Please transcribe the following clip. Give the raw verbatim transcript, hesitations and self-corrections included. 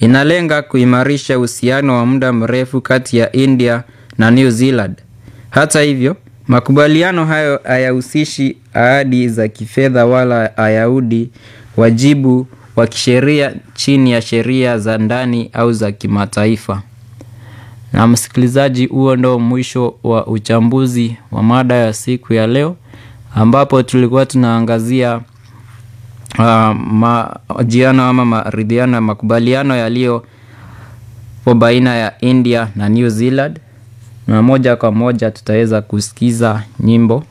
inalenga kuimarisha uhusiano wa muda mrefu kati ya India na New Zealand. Hata hivyo, makubaliano hayo hayahusishi ahadi za kifedha wala hayaudi wajibu wa kisheria chini ya sheria za ndani au za kimataifa. Na msikilizaji, huo ndo mwisho wa uchambuzi wa mada ya siku ya leo, ambapo tulikuwa tunaangazia uh, majiano ama maridhiano ya makubaliano yaliyo kwa baina ya India na New Zealand. Na moja kwa moja tutaweza kusikiza nyimbo